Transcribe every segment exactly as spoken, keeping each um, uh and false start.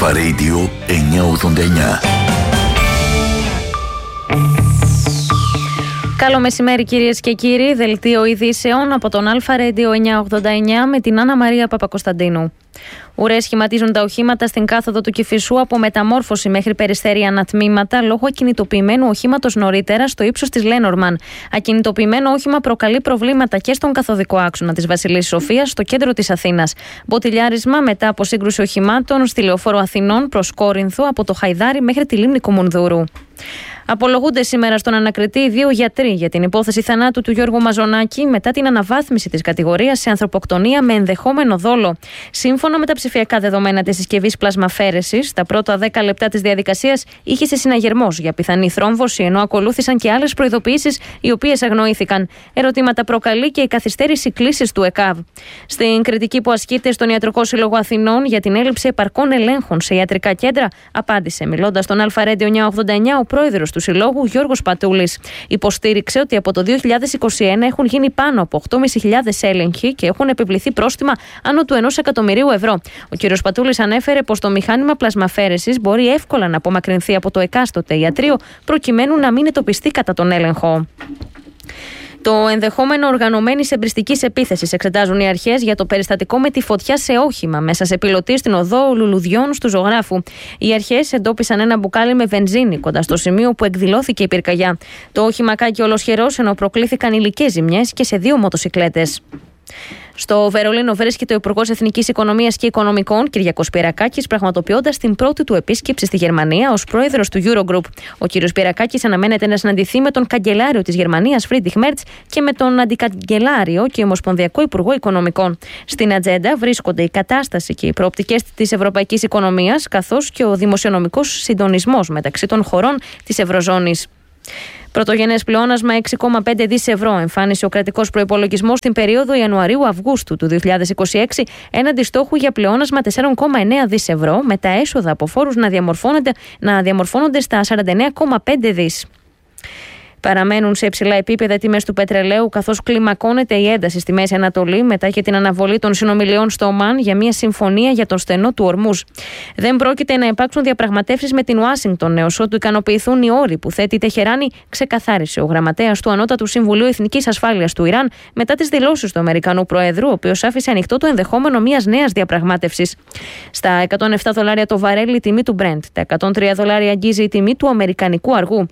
Αλφα Radio εννιακόσια ογδόντα εννιά. Καλό μεσημέρι κυρίες και κύριοι, δελτίο ειδήσεων από τον Αλφα Radio εννιακόσια ογδόντα εννιά με την Άννα Μαρία Παπακοσταντίνου. Ουρές σχηματίζουν τα οχήματα στην κάθοδο του Κηφισού από μεταμόρφωση μέχρι περιστέρια ανατμήματα λόγω ακινητοποιημένου οχήματος νωρίτερα στο ύψος της Λένορμαν. Ακινητοποιημένο όχημα προκαλεί προβλήματα και στον καθοδικό άξονα της Βασιλής Σοφίας στο κέντρο της Αθήνας. Μποτιλιάρισμα μετά από σύγκρουση οχημάτων στη Λεωφόρο Αθηνών προς Κόρινθο από το Χαϊδάρι μέχρι τη λίμνη Κομουνδούρου. Απολογούνται σήμερα στον ανακριτή δύο γιατροί για την υπόθεση θανάτου του Γιώργου Μαζονάκη μετά την αναβάθμιση της κατηγορίας σε ανθρωποκτονία με ενδεχόμενο δόλο. Σύμφωνα με τα ψηφιακά δεδομένα της συσκευής πλασμαφαίρεσης, τα πρώτα δέκα λεπτά της διαδικασίας είχε σε συναγερμός για πιθανή θρόμβωση, ενώ ακολούθησαν και άλλες προειδοποιήσεις οι οποίες αγνοήθηκαν. Ερωτήματα προκαλεί και η καθυστέρηση κλήσης του ΕΚΑΒ. Στην κριτική που ασκείται στον Ιατρικό Σύλλογο Αθηνών για την έλλειψη επαρκών ελέγχων σε ιατρικά κέντρα, απάντησε μιλώντας στον Αλφα Radio εννιακόσια ογδόντα εννιά ο πρόεδρος του Συλλόγου Γιώργος Πατούλης. Υποστήριξε ότι από το δύο χιλιάδες είκοσι ένα έχουν γίνει πάνω από οκτώ χιλιάδες πεντακόσιοι έλεγχοι και έχουν επιβληθεί πρόστιμα άνω του ενός εκατομμυρίου ευρώ. Ο κ. Πατούλης ανέφερε πως το μηχάνημα πλασμαφέρεσης μπορεί εύκολα να απομακρυνθεί από το εκάστοτε ιατρείο προκειμένου να μην εντοπιστεί κατά τον έλεγχο. Το ενδεχόμενο οργανωμένης εμπριστικής επίθεσης εξετάζουν οι αρχές για το περιστατικό με τη φωτιά σε όχημα μέσα σε πιλωτή στην οδό Λουλουδιών του Ζωγράφου. Οι αρχές εντόπισαν ένα μπουκάλι με βενζίνη κοντά στο σημείο που εκδηλώθηκε η πυρκαγιά. Το όχημα κάκι ολοσχερός, ενώ προκλήθηκαν υλικές ζημιές και σε δύο μοτοσικλέτες. Στο Βερολίνο βρίσκεται ο Υπουργός Εθνικής Οικονομίας και Οικονομικών, Κυριάκος Πυρακάκης, πραγματοποιώντας την πρώτη του επίσκεψη στη Γερμανία ως πρόεδρος του Eurogroup. Ο κ. Πυρακάκης αναμένεται να συναντηθεί με τον καγκελάριο της Γερμανίας, Φρίντριχ Μέρτς, και με τον αντικαγκελάριο και ομοσπονδιακό Υπουργό Οικονομικών. Στην ατζέντα βρίσκονται η κατάσταση και οι προοπτικές της ευρωπαϊκής οικονομίας, καθώς και ο δημοσιονομικός συντονισμός μεταξύ των χωρών της Ευρωζώνης. Πρωτογενές πλεόνασμα έξι κόμμα πέντε δισεκατομμύρια ευρώ εμφάνισε ο κρατικός προϋπολογισμός στην περίοδο Ιανουαρίου-Αυγούστου του δύο χιλιάδες είκοσι έξι, έναντι στόχου για πλεόνασμα τέσσερα κόμμα εννέα δισεκατομμύρια ευρώ, με τα έσοδα από φόρους να διαμορφώνονται, να διαμορφώνονται στα σαράντα εννέα κόμμα πέντε δισεκατομμύρια. Παραμένουν σε υψηλά επίπεδα τιμές του πετρελαίου, καθώς κλιμακώνεται η ένταση στη Μέση Ανατολή μετά και την αναβολή των συνομιλιών στο Ομάν για μια συμφωνία για τον στενό του Ορμούζ. Δεν πρόκειται να υπάρξουν διαπραγματεύσεις με την Ουάσιγκτον έως ότου ικανοποιηθούν οι όροι που θέτει η Τεχεράνη, ξεκαθάρισε ο γραμματέας του Ανώτατου Συμβουλίου Εθνικής Ασφάλειας του Ιράν μετά τις δηλώσεις του Αμερικανού Προέδρου, ο οποίος άφησε ανοιχτό το ενδεχόμενο μιας νέας διαπραγμάτευσης. Στα εκατόν επτά δολάρια το βαρέλι η τιμή του Brent, τα εκατόν τρία δολάρια αγγίζει η τιμή του αμερικανικού αργού.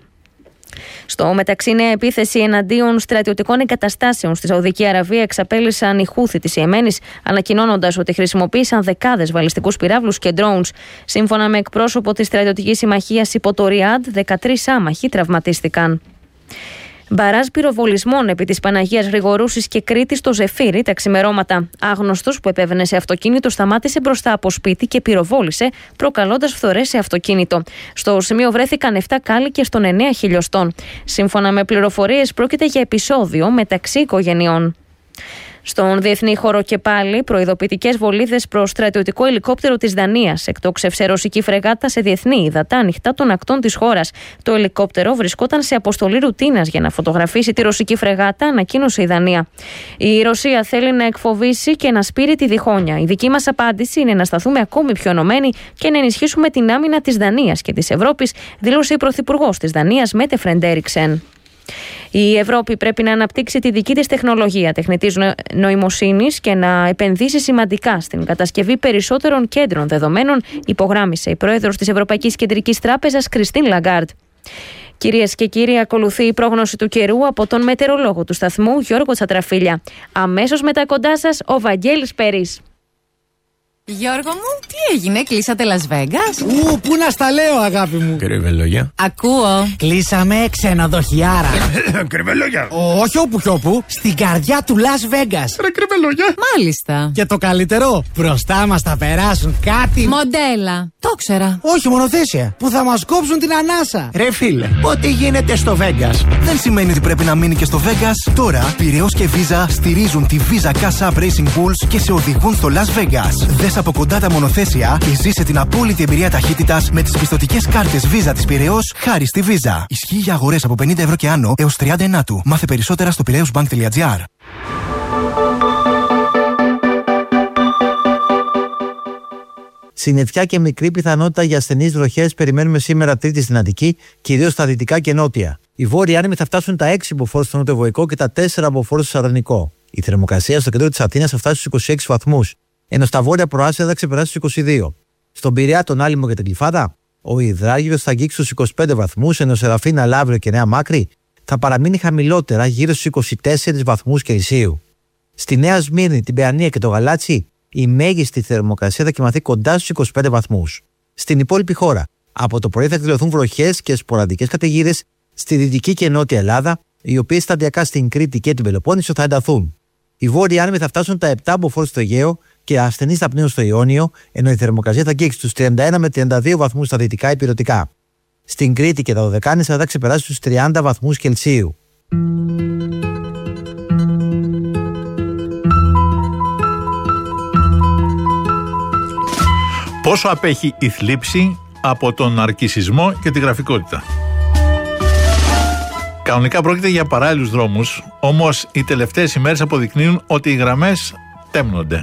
Στο μεταξύ, νέα επίθεση εναντίον στρατιωτικών εγκαταστάσεων στη Σαουδική Αραβία εξαπέλυσαν οι Χούθι της Ιεμένης, ανακοινώνοντας ότι χρησιμοποίησαν δεκάδες βαλιστικούς πυράβλους και drones. Σύμφωνα με εκπρόσωπο της στρατιωτικής συμμαχίας υπό το Ριάντ, δεκατρείς άμαχοι τραυματίστηκαν. Μπαράζ πυροβολισμών επί της Παναγίας Γρηγορούσης και Κρήτης στο Ζεφύρι τα ξημερώματα. Άγνωστος που επέβαινε σε αυτοκίνητο σταμάτησε μπροστά από σπίτι και πυροβόλησε, προκαλώντας φθορές σε αυτοκίνητο. Στο σημείο βρέθηκαν επτά κάλικες των εννέα χιλιοστών. Σύμφωνα με πληροφορίες, πρόκειται για επεισόδιο μεταξύ οικογενειών. Στον διεθνή χώρο και πάλι, προειδοποιητικές βολίδες προς στρατιωτικό ελικόπτερο της Δανίας εκτόξευσε ρωσική φρεγάτα σε διεθνή ύδατα ανοιχτά των ακτών της χώρας. Το ελικόπτερο βρισκόταν σε αποστολή ρουτίνας για να φωτογραφίσει τη ρωσική φρεγάτα, ανακοίνωσε η Δανία. Η Ρωσία θέλει να εκφοβήσει και να σπείρει τη διχόνια. Η δική μας απάντηση είναι να σταθούμε ακόμη πιο ενωμένοι και να ενισχύσουμε την άμυνα της Δανίας και της Ευρώπης, δήλωσε η πρωθυπουργός της Δανίας, Μέτε Φρεντέριξεν. Η Ευρώπη πρέπει να αναπτύξει τη δική της τεχνολογία τεχνητής νοημοσύνης και να επενδύσει σημαντικά στην κατασκευή περισσότερων κέντρων δεδομένων, υπογράμμισε η πρόεδρος της Ευρωπαϊκής Κεντρικής Τράπεζας, Κριστίν Λαγκάρντ. Κυρίες και κύριοι, ακολουθεί η πρόγνωση του καιρού από τον μετεωρολόγο του σταθμού, Γιώργο Τσατραφίλια. Αμέσως μετά κοντά σας, ο Βαγγέλης Περής. Γιώργο μου, τι έγινε, κλείσατε Las Vegas? Ου, πού να στα λέω, αγάπη μου. Κρυβελόγια. Ακούω. Κλείσαμε ξενοδοχιάρα. Κρυβελόγια. Όχι όπου κι όπου, στην καρδιά του Las Vegas. Ρε κρυβελόγια. Μάλιστα. Και το καλύτερο, μπροστά μας θα περάσουν κάτι. Μοντέλα. Το ξέρα. Όχι, μονοθέσια. Που θα μας κόψουν την ανάσα. Ρε φίλε, ό,τι γίνεται στο Vegas δεν σημαίνει ότι πρέπει να μείνει και στο Vegas. Τώρα, Πειραιώς και Visa στηρίζουν τη Visa Cash App Racing Bulls και σε οδηγούν στο Las Vegas. Δες από κοντά τα μονοθέσια και ζήσε την απόλυτη εμπειρία ταχύτητας με τις πιστωτικές κάρτες Visa της Πειραιώς χάρη στη Visa. Ισχύει για αγορές από πενήντα ευρώ και άνω έως τριάντα ενάτου. Μάθε περισσότερα στο πειραιώσμπανκ τελεία τζι άρ. Συννεφιά και μικρή πιθανότητα για ασθενείς βροχές περιμένουμε σήμερα Τρίτη στην Αττική, κυρίως στα δυτικά και νότια. Οι βόρειοι άνεμοι θα φτάσουν τα έξι μποφόρ στο νοτιοβοϊκό και τα τέσσερα μποφόρ στο Σαρδανικό. Η θερμοκρασία στο κέντρο της Αθήνας θα φτάσει στους είκοσι έξι βαθμούς, ενώ στα βόρεια προάστια θα ξεπεράσει τους είκοσι δύο. Στον Πειραιά, τον Άλυμο και την Γλυφάδα, ο υδράγυρος θα αγγίξει στους είκοσι πέντε βαθμούς, ενώ Σεραφίνα, Λαύριο και Νέα Μάκρη θα παραμείνει χαμηλότερα γύρω στους είκοσι τέσσερις βαθμούς Κελσίου. Στη Νέα Σμύρνη, την Παιανία και το Γαλάτσι, η μέγιστη θερμοκρασία θα κοιμαθεί κοντά στους είκοσι πέντε βαθμούς. Στην υπόλοιπη χώρα, από το πρωί θα εκδηλωθούν βροχές και σποραδικές καταιγίδες στη δυτική και νότια Ελλάδα, οι οποίες σταδιακά στην Κρήτη και την Πελοπόννησο θα ενταθούν. Οι βόρειοι άνεμοι θα φτάσουν τα επτά μποφόρ στο Αιγαίο και ασθενείς θα πνέουν στο Ιόνιο, ενώ η θερμοκρασία θα αγγίξει στους τριάντα ένα με τριάντα δύο βαθμούς στα δυτικά ηπειρωτικά. Στην Κρήτη και τα Δωδεκάνησα θα ξεπεράσει στους τριάντα βαθμούς Κελσίου. Πόσο απέχει η θλίψη από τον ναρκισσισμό και τη γραφικότητα? Κανονικά πρόκειται για παράλληλους δρόμους, όμως οι τελευταίες ημέρες αποδεικνύουν ότι οι γραμμές τέμνονται.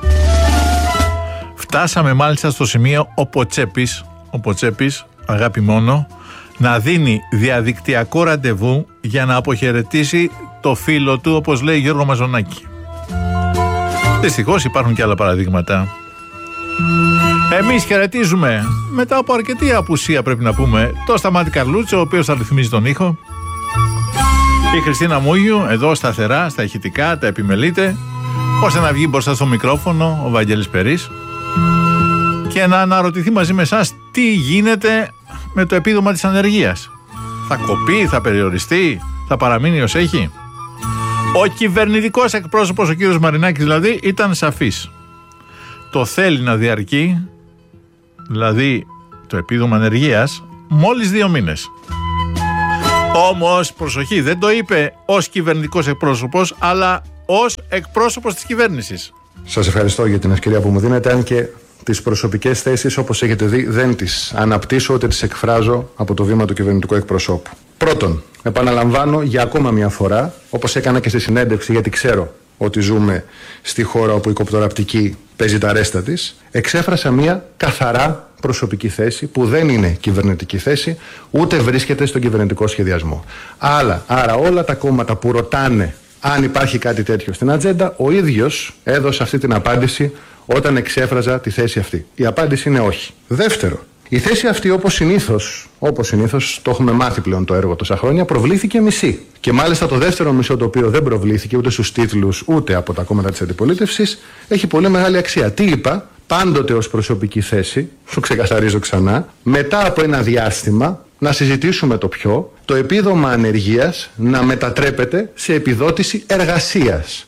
Φτάσαμε μάλιστα στο σημείο ο Ποτσέπης, ο Ποτσέπης, αγάπη μόνο, να δίνει διαδικτυακό ραντεβού για να αποχαιρετήσει το φίλο του, όπως λέει Γιώργο Μαζονάκη. Δυστυχώς υπάρχουν και άλλα παραδείγματα. Εμείς χαιρετίζουμε, μετά από αρκετή απουσία πρέπει να πούμε, το Σταμάτη Καρλούτσο, ο οποίος θα ρυθμίζει τον ήχο. Η Χριστίνα Μούγιου, εδώ σταθερά, στα ηχητικά, τα επιμελείται, ώστε να βγει μπροστά στο μικρόφωνο ο Βαγγέλης Περής και να αναρωτηθεί μαζί με εσάς τι γίνεται με το επίδομα της ανεργίας. Θα κοπεί, θα περιοριστεί, θα παραμείνει ως έχει? Ο κυβερνητικός εκπρόσωπος, ο κύριος Μαρινάκης δηλαδή, ήταν σαφής. Το θέλει να διαρκεί, δηλαδή το επίδομα ανεργίας, μόλις δύο μήνες. Όμως, προσοχή, δεν το είπε ως κυβερνητικός εκπρόσωπος, αλλά ως εκπρόσωπος της κυβέρνησης. Σας ευχαριστώ για την ευκαιρία που μου δίνετε, αν και τις προσωπικές θέσεις, όπως έχετε δει, δεν τις αναπτύσσω, ούτε τις εκφράζω από το βήμα του κυβερνητικού εκπροσώπου. Πρώτον, επαναλαμβάνω για ακόμα μια φορά, όπως έκανα και στη συνέντευξη, γιατί ξέρω ότι ζούμε στη χώρα όπου η κοπτοραπτική παίζει τα ρέστα της, εξέφρασα μια καθαρά προσωπική θέση που δεν είναι κυβερνητική θέση, ούτε βρίσκεται στον κυβερνητικό σχεδιασμό. Άλλα, άρα όλα τα κόμματα που ρωτάνε αν υπάρχει κάτι τέτοιο στην ατζέντα, ο ίδιος έδωσε αυτή την απάντηση όταν εξέφραζα τη θέση αυτή. Η απάντηση είναι όχι. Δεύτερο, η θέση αυτή, όπως συνήθως, όπως συνήθως, το έχουμε μάθει πλέον το έργο τόσα χρόνια, προβλήθηκε μισή. Και μάλιστα το δεύτερο μισό, το οποίο δεν προβλήθηκε ούτε στους τίτλους ούτε από τα κόμματα της αντιπολίτευσης, έχει πολύ μεγάλη αξία. Τι είπα? Πάντοτε ως προσωπική θέση, σου ξεκαθαρίζω ξανά, μετά από ένα διάστημα να συζητήσουμε το ποιο, το επίδομα ανεργίας να μετατρέπεται σε επιδότηση εργασίας.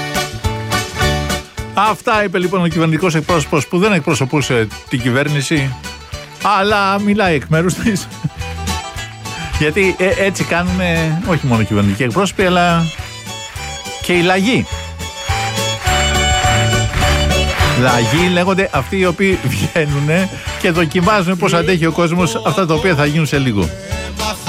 Αυτά είπε λοιπόν ο κυβερνητικός εκπρόσωπος που δεν εκπροσωπούσε την κυβέρνηση, αλλά μιλάει εκ μέρους της. Γιατί ε, έτσι κάνουν όχι μόνο οι κυβερνητικοί εκπρόσωποι, αλλά και οι λαγοί. Λαγοί λέγονται αυτοί οι οποίοι βγαίνουν και δοκιμάζουν πώς αντέχει ο κόσμος αυτά τα οποία θα γίνουν σε λίγο.